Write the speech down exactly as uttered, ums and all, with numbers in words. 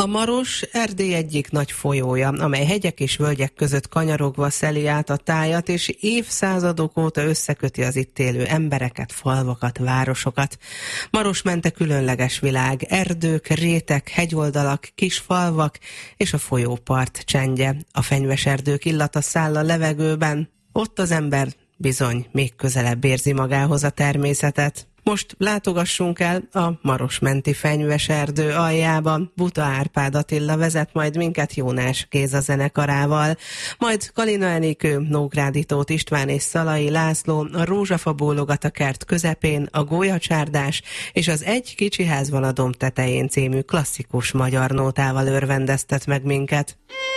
A Maros Erdély egyik nagy folyója, amely hegyek és völgyek között kanyarogva szeli át a tájat, és évszázadok óta összeköti az itt élő embereket, falvakat, városokat. Marosmente különleges világ, erdők, rétek, hegyoldalak, kis falvak és a folyópart csendje. A fenyves erdők illata száll a levegőben, ott az ember bizony még közelebb érzi magához a természetet. Most látogassunk el a Marosmenti fenyves erdő aljába. Buta Árpád Attila vezet majd minket Jónás Géza zenekarával, majd Kalina Enikő, Nógrádi Tóth István és Szalai László a rózsafa bólogat a kert közepén, a gólyacsárdás és az Egy kicsi ház van a domb tetején című klasszikus magyar nótával örvendeztet meg minket.